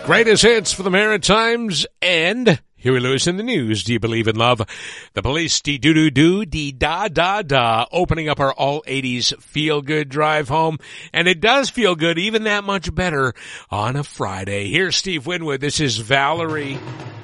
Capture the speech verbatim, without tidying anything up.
Greatest hits for the Maritimes and Huey Lewis in the news. Do you believe in love? The Police, dee doo doo doo, dee da da da, opening up our all eighties feel good drive home. And it does feel good, even that much better on a Friday. Here's Steve Winwood. This is Valerie.